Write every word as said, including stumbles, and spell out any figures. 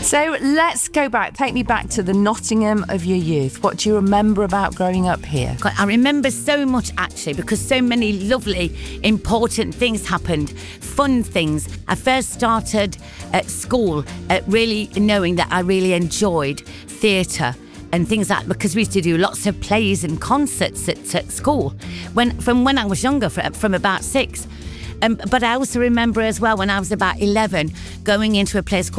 So let's go back. Take me back to the Nottingham of your youth. What do you remember about growing up here? God, I remember so much actually, because so many lovely, important things happened, fun things. I first started at school at really knowing that I really enjoyed theatre and things like that, because we used to do lots of plays and concerts at, at school when from when I was younger, from, from about six. Um, but I also remember as well when I was about eleven going into a place called